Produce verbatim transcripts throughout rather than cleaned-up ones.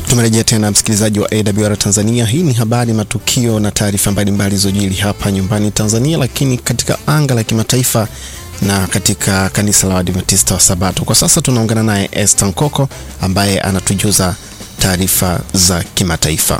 Tumerejea tena msikilizaji wa A W R Tanzania. Hii ni habari, matukio na taarifa mbalimbali zojili hapa nyumbani Tanzania, lakini katika anga la kimataifa na katika kanisa la Waadventista wa Sabato. Kwa sasa tunaungana naye Esther Nkoko ambaye anatujuza taarifa za kimataifa.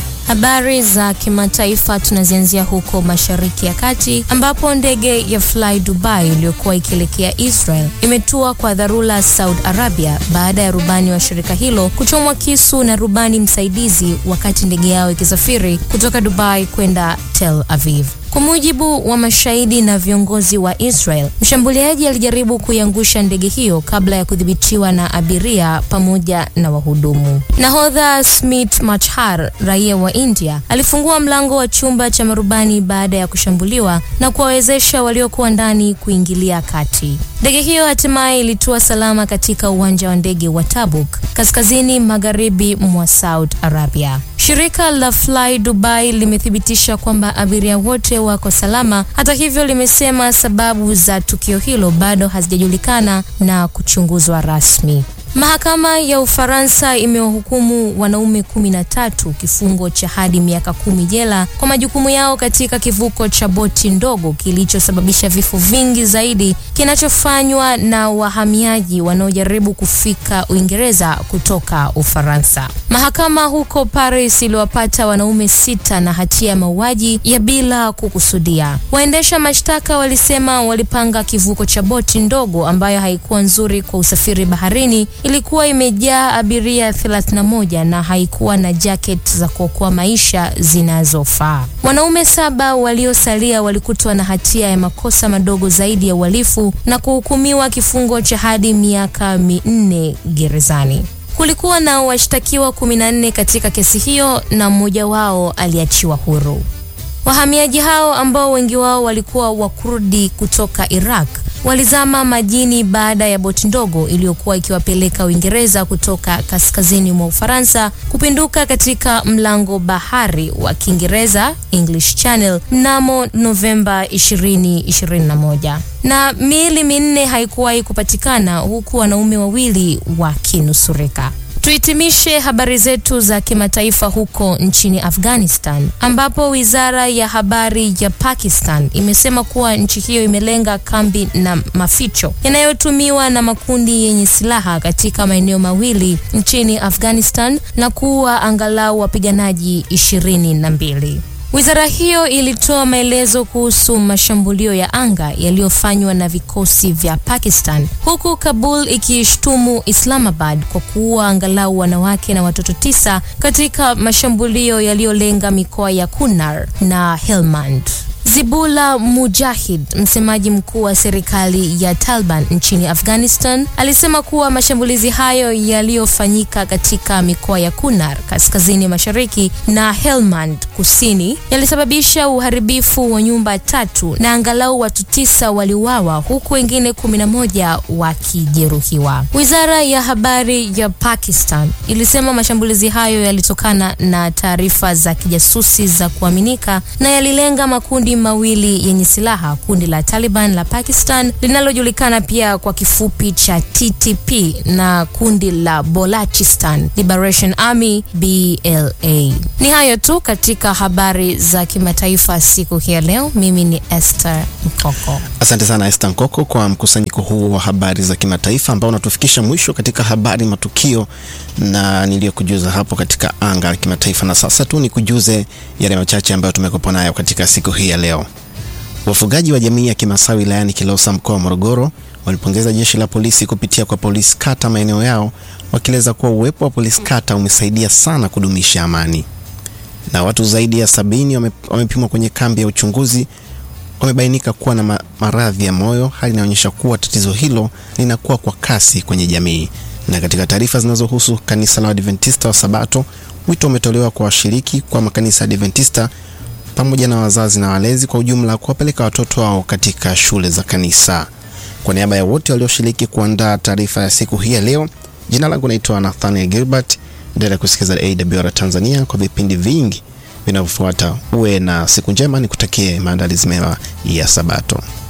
Habari za kimataifa tunazianzia huko Mashariki ya Kati, ambapo ndege ya Fly Dubai iliyokuwa ikielekea Israel imetua kwa dharura Saudi Arabia baada ya rubani wa shirika hilo kuchomwa kisu na rubani msaidizi wakati ndege yao ikisafiri kutoka Dubai kwenda Tel Aviv. Kwa mujibu wa mashahidi na viongozi wa Israel, mshambuliaji alijaribu kuiangusha ndege hiyo kabla ya kudhibitiwa na abiria pamoja na wahudumu. Nahodha Smith Machar, raia wa India, alifungua mlango wa chumba cha marubani baada ya kushambuliwa na kuwawezesha waliokuwa ndani kuingilia kati. Ndege hiyo hatimaye ilitua salama katika uwanja wa ndege wa Tabuk, kaskazini magharibi mwa Saudi Arabia. Shirika la Fly Dubai limethibitisha kwamba abiria wote wako salama. Hata hivyo, limesema sababu za tukio hilo bado hazijajulikana na kuchunguzwa rasmi. Mahakama ya Ufaransa imewahukumu wanaume kumi na tatu kifungo cha hadi miaka kumi jela kwa majukumu yao katika kivuko cha boti ndogo kilichosababisha vifo vingi zaidi kinachofanywa na wahamiaji wanaojaribu kufika Uingereza kutoka Ufaransa. Mahakama huko Paris iliwapata wanaume sita na hatia ya mauaji ya bila kukusudia. Waendesha mashtaka walisema walipanga kivuko cha boti ndogo ambayo haikuwa nzuri kwa usafiri baharini. Ilikuwa imejaa abiria thelathini na moja na haikuwa na jacket za kuokoa maisha zinazofaa. Wanaume saba waliosalia walikutwa na hatia ya makosa madogo zaidi ya uhalifu na kuhukumiwa kifungo cha hadi miaka minne gerezani. Kulikuwa na washtakiwa kumi na nne katika kesi hiyo na mmoja wao aliachiwa huru. Wahamiaji hao ambao wengi wao walikuwa Wakurdi kutoka Iraq walizama majini baada ya boti ndogo iliyokuwa ikiwapeleka Uingereza kutoka kaskazini mwa Ufaransa kupinduka katika mlango bahari wa Kiingereza English Channel mnamo Novemba ishirini ishirini na moja. Na miili minne haikuwahi kupatikana huku wanaume wawili wakinusurika. Tuhitimishe habari zetu za kimataifa huko nchini Afghanistan, ambapo wizara ya habari ya Pakistan imesema kuwa nchi hiyo imelenga kambi na maficho yanayotumiwa na makundi yenye silaha katika maeneo mawili nchini Afghanistan na kuua angalau wapiganaji ishirini na mbili. Wizara hiyo ilitoa maelezo kuhusu mashambulio ya anga yaliyofanywa na vikosi vya Pakistan, huku Kabul ikishtumu Islamabad kwa kuua angalau wanawake na watoto tisa katika mashambulio yaliyolenga mikoa ya Kunar na Helmand. Zibullah Mujahid, msemaji mkuu wa serikali ya Taliban nchini Afghanistan, alisema kuwa mashambulizi hayo yaliyofanyika katika mikoa ya Kunar kaskazini mashariki na Helmand kusini yalisababisha uharibifu wa nyumba tatu na angalau watu tisa waliuawa huku wengine kumi na moja wakijeruhiwa. Wizara ya habari ya Pakistan ilisema mashambulizi hayo yalitokana na taarifa za kijasusi za kuaminika na yalilenga makundi mawili yenye silaha, kundi la Taliban la Pakistan linalojulikana pia kwa kifupi cha T T P na kundi la Balochistan Liberation Army B L A. Ni hayo tu katika habari za kimataifa siku hii leo. Mimi ni Esther Nkoko. Asante sana Esther Nkoko kwa mkusanyiko huu wa habari za kimataifa ambao unatufikisha mwisho katika habari, matukio na niliyokujuza hapo katika anga la kimataifa. Na sasa tu ni kujuze yale machache ambayo tumekopa nayo katika siku hii ya leo. Wafugaji wa jamii ya Kimasawi wilayani Kilosa mkoa wa Morogoro walipongeza jeshi la polisi kupitia kwa polisi kata maeneo yao, wakieleza kuwa uwepo wa polisi kata umesaidia sana kudumisha amani. Na watu zaidi ya sabini wamepimwa kwenye kambi ya uchunguzi, wamebainika kuwa na maradhi ya moyo, hali inaonyesha kuwa tatizo hilo linakuwa kwa kasi kwenye jamii. Na katika taarifa zinazohusu kanisa la Adventista wa Sabato, wito umetolewa kwa washiriki kwa makanisa ya Adventista pamoja na wazazi na walezi kwa ujumla kuwapeleka watoto wao katika shule za kanisa. Kwa niaba ya wote walioshiriki kuandaa taarifa ya siku hii ya leo, jina langu naitwa Nathaniel Gilbert. Endelea kusikiliza A W R Tanzania kwa vipindi vingi vinavyofuata. Uwe na siku njema, nikutakie maandalizi mema ya Sabato.